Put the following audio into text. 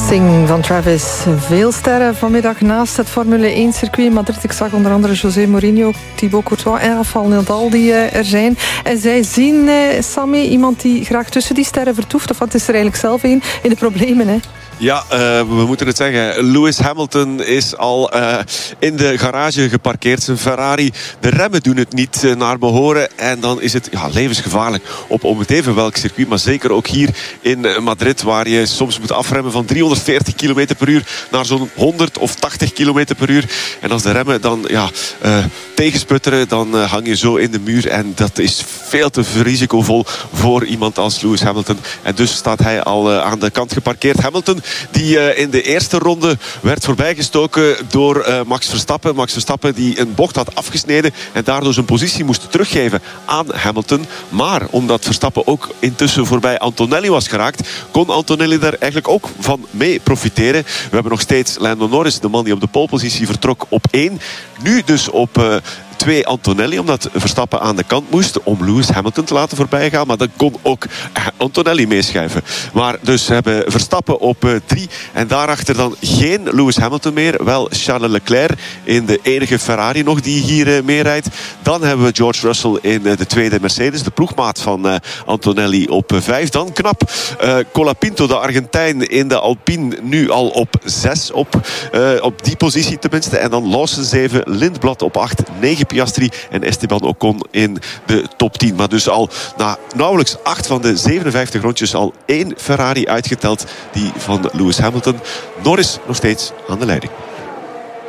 Dancing van Travis. Veel sterren vanmiddag naast het Formule 1 circuit in Madrid. Ik zag onder andere José Mourinho, Thibaut Courtois en Rafael Nadal die er zijn. En zij zien, Sammy, iemand die graag tussen die sterren vertoeft. Of wat is er eigenlijk zelf in de problemen, hè? Ja, we moeten het zeggen. Lewis Hamilton is al in de garage geparkeerd. Zijn Ferrari. De remmen doen het niet naar behoren. En dan is het levensgevaarlijk op om het even welk circuit. Maar zeker ook hier in Madrid, waar je soms moet afremmen van 340 km per uur naar zo'n 100 of 80 km per uur. En als de remmen dan tegensputteren, dan hang je zo in de muur. En dat is veel te risicovol voor iemand als Lewis Hamilton. En dus staat hij al aan de kant geparkeerd. Hamilton, die in de eerste ronde werd voorbijgestoken door Max Verstappen. Max Verstappen die een bocht had afgesneden en daardoor zijn positie moest teruggeven aan Hamilton. Maar omdat Verstappen ook intussen voorbij Antonelli was geraakt, kon Antonelli daar eigenlijk ook van mee profiteren. We hebben nog steeds Lando Norris, de man die op de polepositie vertrok, op 1. Nu dus op 2 Antonelli, omdat Verstappen aan de kant moest om Lewis Hamilton te laten voorbijgaan. Maar dan kon ook Antonelli meeschuiven. Maar dus hebben Verstappen op 3 en daarachter dan geen Lewis Hamilton meer. Wel Charles Leclerc in de enige Ferrari nog die hier meerijdt. Dan hebben we George Russell in de tweede Mercedes, de ploegmaat van Antonelli, op 5. Dan knap Colapinto, de Argentijn, in de Alpine, nu al op 6 op die positie tenminste. En dan Lawson 7, Lindblad op 8, 9 Piastri en Esteban Ocon in de top 10. Maar dus al na nauwelijks 8 van de 57 rondjes al 1 Ferrari uitgeteld, die van Lewis Hamilton. Norris nog steeds aan de leiding.